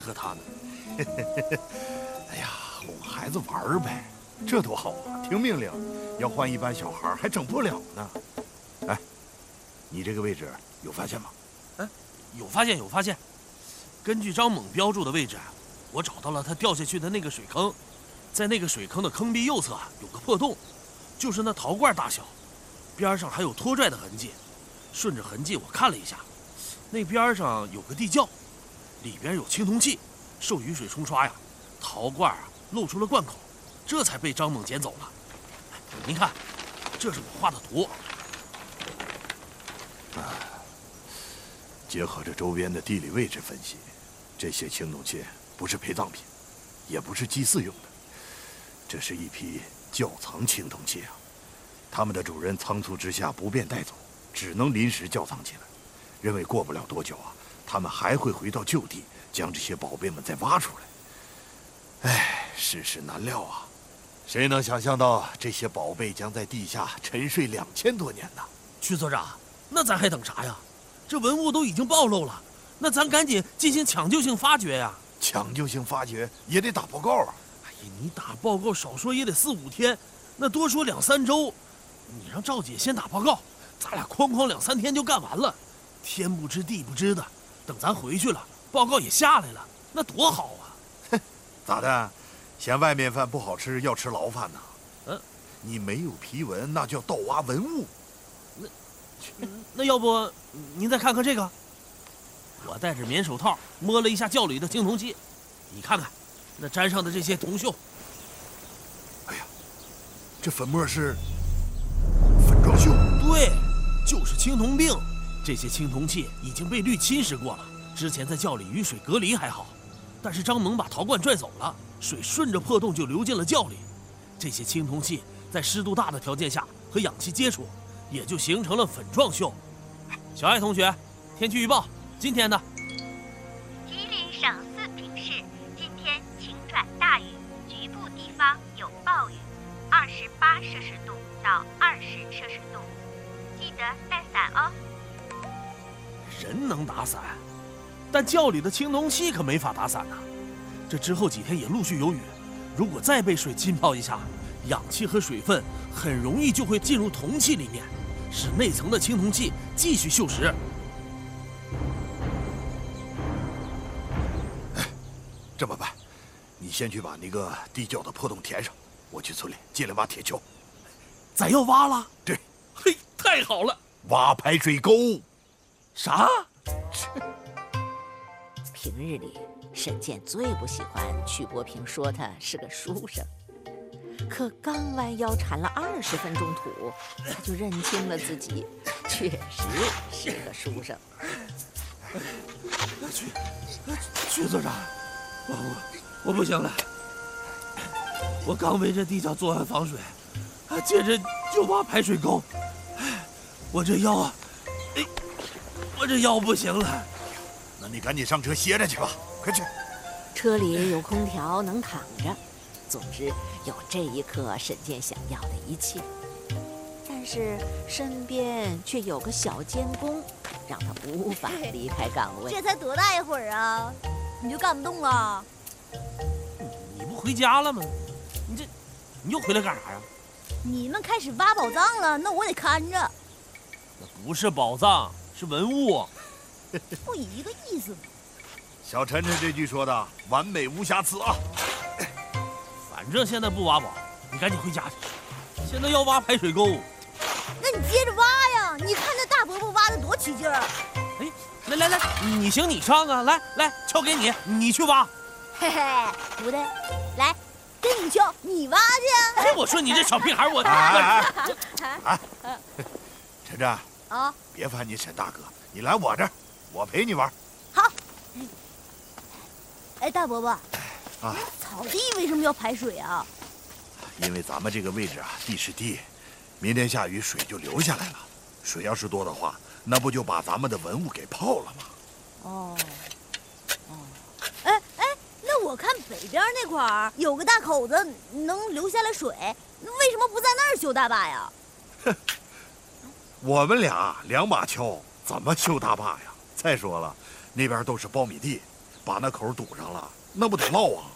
和他呢。 哎呀，哄孩子玩呗，这多好啊！听命令，要换一般小孩还整不了呢。哎，你这个位置有发现吗？ 哎，有发现，有发现。根据张猛标注的位置，我找到了他掉下去的那个水坑，在那个水坑的坑壁右侧有个破洞，就是那陶罐大小，边上还有拖拽的痕迹。顺着痕迹我看了一下，那边上有个地窖，里边有青铜器，受雨水冲刷呀，陶罐露出了罐口，这才被张猛捡走了。您看，这是我画的图。 结合着周边的地理位置分析，这些青铜器不是陪葬品，也不是祭祀用的，这是一批窖藏青铜器啊。他们的主人仓促之下不便带走，只能临时窖藏起来，认为过不了多久啊，他们还会回到旧地，将这些宝贝们再挖出来。唉，世事难料啊，谁能想象到这些宝贝将在地下沉睡2000多年呢？ 区所长，那咱还等啥呀？这文物都已经暴露了，那咱赶紧进行抢救性发掘呀！ 抢救性发掘也得打报告啊！ 哎呀，你打报告少说也得4、5天，那多说2、3周。你让赵姐先打报告，咱俩哐哐2、3天就干完了，天不知地不知的。等咱回去了，报告也下来了，那多好啊！ 哼，咋的？嫌外面饭不好吃，要吃牢饭呢？你没有批文，那叫盗挖文物。 那要不您再看看这个？我戴着棉手套摸了一下窖里的青铜器，你看看，那沾上的这些铜锈。 哎呀，这粉末是粉状锈。 对，就是青铜病。这些青铜器已经被氯侵蚀过了，之前在窖里雨水隔离还好，但是张猛把陶罐拽走了，水顺着破洞就流进了窖里。这些青铜器在湿度大的条件下和氧气接触，也就形成了粉状锈。小爱同学，天气预报，今天呢？ 吉林省四平市今天晴转大雨，局部地方有暴雨，28摄氏度到20摄氏度，记得带伞哦。 人能打伞，但窖里的青铜器可没法打伞呐。这之后几天也陆续有雨，如果再被水浸泡一下，氧气和水分很容易就会进入铜器里面，使内层的青铜器继续锈蚀。 这么办，你先去把那个地窖的破洞填上，我去村里借2把铁锹。 咱要挖了？ 对， 嘿，太好了！ 挖排水沟。 啥？ 平日里，沈健最不喜欢曲伯平说他是个书生，可刚弯腰铲了20分钟土，他就认清了自己，确实是个书生。 曲所长，我不行了，我刚为这地窖做完防水，接着就挖排水沟，我这腰啊，我这腰不行了。 那你赶紧上车歇着去吧，快去。 车里有空调，能躺着。总之，有这一刻沈健想要的一切，但是身边却有个小监工，让他无法离开岗位。 这才多大一会儿啊，你就干不动了？ 你不回家了吗？你又回来干啥呀？ 你们开始挖宝藏了，那我得看着。 那不是宝藏，是文物。 不一个意思吗？ 小晨晨这句说的完美无瑕疵啊！ 反正现在不挖宝，你赶紧回家去。现在要挖排水沟， 那你接着挖呀！你看那大伯伯挖的多起劲儿。 哎，来，你行你上啊！来，锹给你，你去挖。 嘿嘿，不对，来，跟你锹，你挖去。 哎，我说你这小屁孩，我晨晨啊， 别烦你沈大哥，你来我这儿，我陪你玩。 好。哎，大伯伯， 啊， 草地为什么要排水啊？ 因为咱们这个位置啊，地势低，明天下雨水就流下来了。水要是多的话，那不就把咱们的文物给泡了吗？ 哦，哎，那我看北边那块儿有个大口子，能流下来水，为什么不在那儿修大坝呀？ 哼，我们俩2把锹，怎么修大坝呀？再说了，那边都是苞米地， 把那口堵上了，那不得涝啊！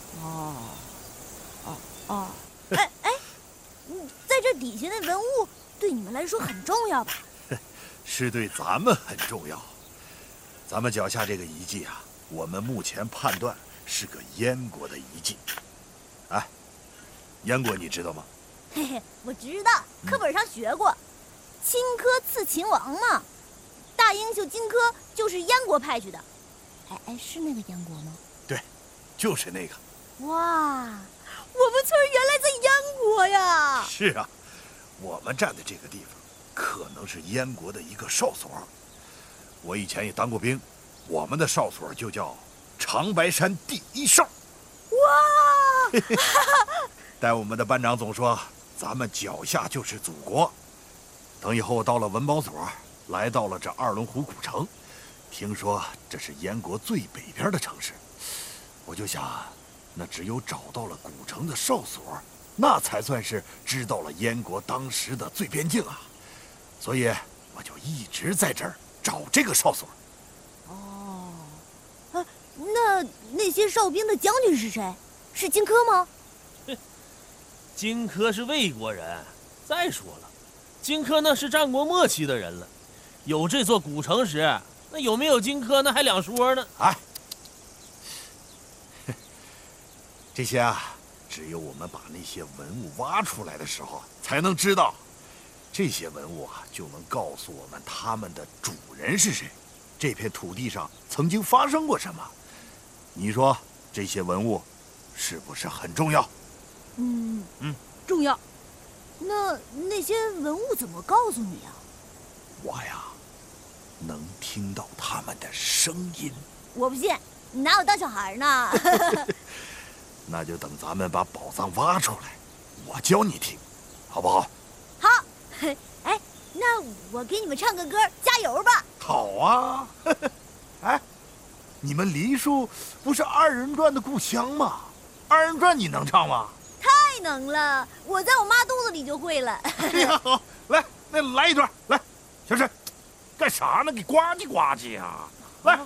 哦，哎，在这底下的文物对你们来说很重要吧？ 是对咱们很重要。咱们脚下这个遗迹啊，我们目前判断是个燕国的遗迹。哎，燕国你知道吗？ 嘿嘿，我知道，课本上学过，荆轲刺秦王嘛。大英雄荆轲就是燕国派去的。哎，是那个燕国吗？ 对，就是那个。 哇，我们村原来在燕国呀！ 是啊，我们站的这个地方，可能是燕国的一个哨所。我以前也当过兵，我们的哨所就叫长白山第一哨。 哇！ 但我们的班长总说，咱们脚下就是祖国。等以后到了文保所，来到了这二龙湖古城，听说这是燕国最北边的城市，我就想，那只有找到了古城的哨所，那才算是知道了燕国当时的最边境啊。所以我就一直在这儿找这个哨所。 哦，那些哨兵的将军是谁？是荆轲吗？ 荆轲是魏国人。再说了，荆轲那是战国末期的人了，有这座古城时，那有没有荆轲那还两说呢。 哎，这些啊，只有我们把那些文物挖出来的时候才能知道。这些文物啊，就能告诉我们他们的主人是谁，这片土地上曾经发生过什么。你说这些文物是不是很重要？ 重要。那些文物怎么告诉你啊？ 我呀，能听到他们的声音。 我不信，你拿我当小孩呢？ 那就等咱们把宝藏挖出来，我教你听，好不好？ 好。哎，那我给你们唱个歌，加油吧！ 好啊。哎，你们梨树不是二人转的故乡吗？二人转你能唱吗？ 太能了，我在我妈肚子里就会了。 哎呀，好，来，那来一段，来，小沈，干啥呢？给呱唧呱唧呀！来。